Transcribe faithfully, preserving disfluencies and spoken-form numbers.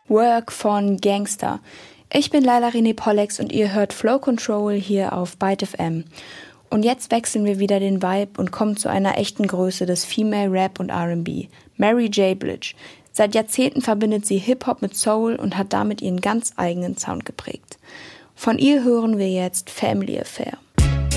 Work von Gangster. Ich bin Laila René Pollex und ihr hört Flow Control hier auf Byte F M. Und jetzt wechseln wir wieder den Vibe und kommen zu einer echten Größe des Female Rap und R and B. Mary J. Blige. Seit Jahrzehnten verbindet sie Hip-Hop mit Soul und hat damit ihren ganz eigenen Sound geprägt. Von ihr hören wir jetzt Family Affair.